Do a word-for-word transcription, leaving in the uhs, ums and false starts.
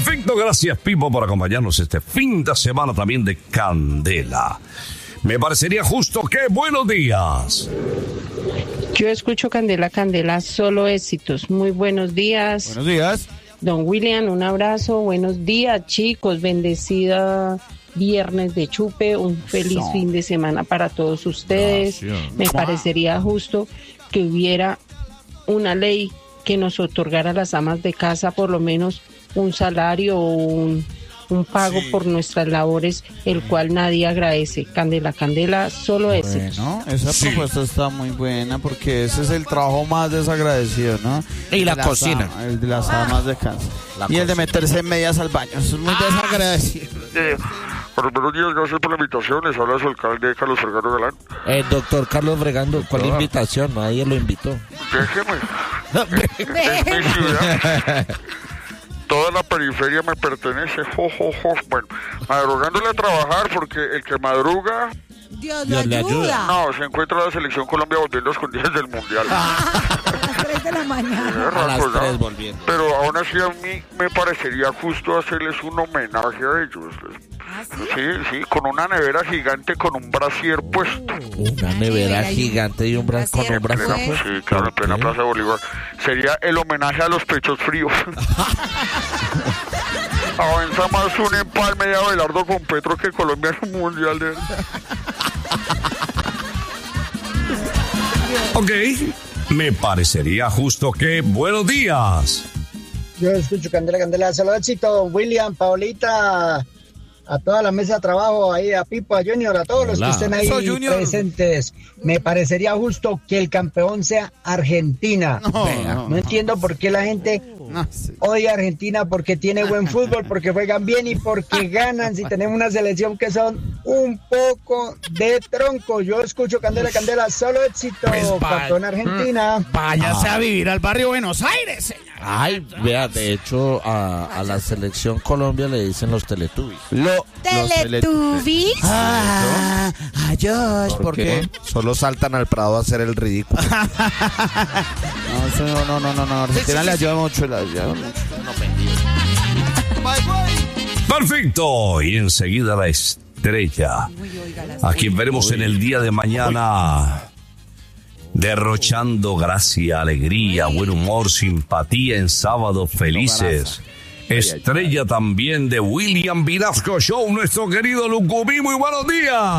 Perfecto, gracias Pipo por acompañarnos este fin de semana también de Candela. Me parecería justo que buenos días. Yo escucho Candela, Candela, solo éxitos. Muy buenos días. Buenos días. Don William, un abrazo. Buenos días, chicos. Bendecida viernes de chupe. Un feliz Eso. fin de semana para todos ustedes. Gracias. Me parecería justo que hubiera una ley que nos otorgara a las amas de casa por lo menos un salario o un, un pago Sí. por nuestras labores, el cual nadie agradece. Candela, Candela, solo éxitos. Bueno, esa Sí. propuesta está muy buena porque ese es el trabajo más desagradecido, ¿no? Y la De las cocina. am- El de las amas de casa. La Y el de cocina. meterse en medias al baño. Eso es muy desagradecido. Eh, bueno, buenos días, gracias por la invitación. Les habla su alcalde Carlos Fergano Galán. El doctor Carlos Bregando, ¿cuál Doctor. invitación? Nadie lo invitó. Déjeme. Es, es mi ciudad. Toda la periferia me pertenece. Jo, jo, jo. Bueno, madrugándole a trabajar porque el que madruga, Dios, Dios le le ayuda. no, se encuentra la selección Colombia volviendo a escondidas del mundial. A las tres de la mañana. A las Rato, ¿no? tres volviendo. Pero aún así a mí me parecería justo hacerles un homenaje a ellos. ¿Ah, sí? Sí, sí, con una nevera gigante con un brasier puesto. Una nevera nevera y un- gigante y un brazo con un brasier, brazo. pues. Sí, claro, en plena Plaza de Bolívar. Sería el homenaje a los pechos fríos. Avanza más un empalme de Abelardo con Petro que Colombia en un mundial de... Ok, me parecería justo que buenos días. Yo escucho Candela, Candela, solo éxito, William, Paulita, a toda la mesa de trabajo, ahí a Pipo, a Junior, a todos los Hola. que estén ahí Eso, Junior. presentes. Me parecería justo que el campeón sea Argentina. No, Vea. no, No entiendo por qué la gente no, sí. odia a Argentina, porque tiene buen fútbol, porque juegan bien y porque ganan. Si tenemos una selección que son un poco de tronco. Yo escucho Candela, Candela, solo éxito, Pues va- campeón Argentina. Váyase a vivir al barrio Buenos Aires, señor. Ay, vea, de hecho, a, a la selección Colombia le dicen los Teletubbies. Lo, ¿Teletubbies? Ah, a Josh, ¿por qué? Solo saltan al Prado a hacer el ridículo. No, eso no, no, no, no, no. Argentina le ayuda mucho, le ayuda mucho. Perfecto, y enseguida la estrella. A quien veremos en el día de mañana derrochando gracia, alegría, buen humor, simpatía en Sábados Felices. Estrella también de William Vinasco Show, nuestro querido Lucumí. Muy buenos días.